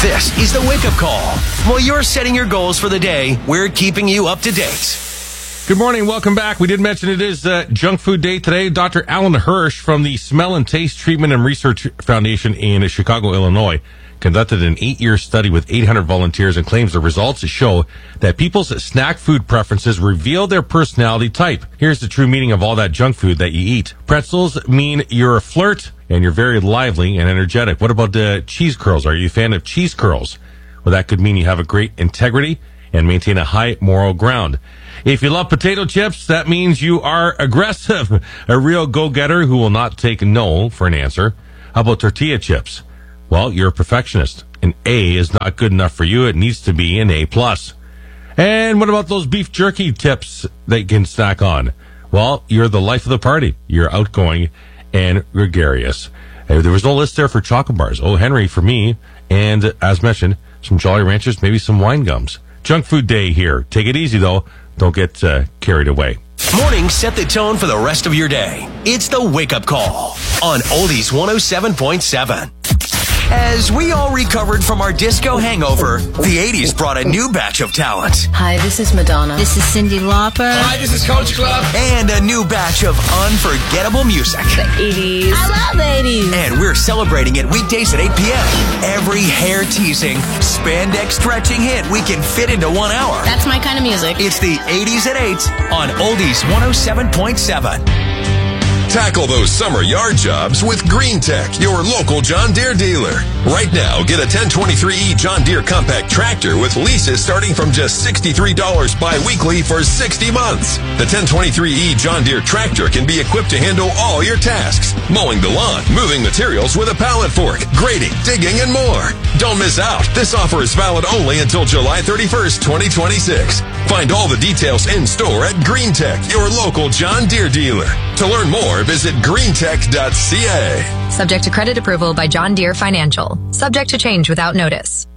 This is the Wake Up Call. While you're setting your goals for the day, we're keeping you up to date. Good morning. Welcome back. We did mention it is Junk Food Day today. Dr. Alan Hirsch from the Smell and Taste Treatment and Research Foundation in Chicago, Illinois, conducted an 8-year study with 800 volunteers and claims the results show that people's snack food preferences reveal their personality type. Here's the true meaning of all that junk food that you eat. Pretzels mean you're a flirt and you're very lively and energetic. What about cheese curls? Are you a fan of cheese curls? Well, that could mean you have a great integrity and maintain a high moral ground. If you love potato chips, that means you are aggressive, a real go-getter who will not take no for an answer. How about tortilla chips? Well, you're a perfectionist. An A is not good enough for you. It needs to be an A+. And what about those beef jerky tips that you can snack on? Well, you're the life of the party. You're outgoing and gregarious. There was no list there for chocolate bars. Oh, Henry for me. And as mentioned, some Jolly Ranchers, maybe some wine gums. Junk Food Day here. Take it easy, though. Don't get carried away. Mornings set the tone for the rest of your day. It's the Wake Up Call on Oldies 107.7. As we all recovered from our disco hangover, the 80s brought a new batch of talent. Hi, this is Madonna. This is Cyndi Lauper. Hi, this is Coach Club. And a new batch of unforgettable music. The 80s. I love 80s. And we're celebrating it weekdays at 8 p.m. Every hair-teasing, spandex stretching hit we can fit into 1 hour. That's my kind of music. It's the 80s at 8 on Oldies 107.7. Tackle those summer yard jobs with Green Tech, your local John Deere dealer. Right now, get a 1023E John Deere compact tractor with leases starting from just $63 bi-weekly for 60 months. The 1023E John Deere tractor can be equipped to handle all your tasks. Mowing the lawn, moving materials with a pallet fork, grading, digging, and more. Don't miss out. This offer is valid only until July 31st, 2026. Find all the details in store at Green Tech, your local John Deere dealer. To learn more, visit greentech.ca. Subject to credit approval by John Deere Financial. Subject to change without notice.